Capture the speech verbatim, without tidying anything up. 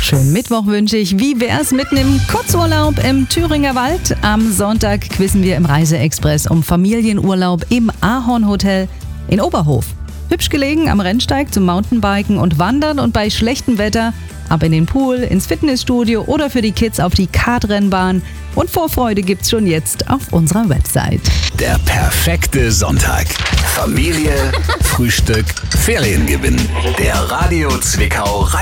Schönen Mittwoch wünsche ich. Wie wär's mit einem Kurzurlaub im Thüringer Wald? Am Sonntag quizzen wir im Reiseexpress um Familienurlaub im Ahornhotel in Oberhof. Hübsch gelegen am Rennsteig zum Mountainbiken und Wandern und bei schlechtem Wetter ab in den Pool, ins Fitnessstudio oder für die Kids auf die Kartrennbahn. Und Vorfreude gibt's schon jetzt auf unserer Website. Der perfekte Sonntag. Familie, Frühstück, Feriengewinn. Der Radio Zwickau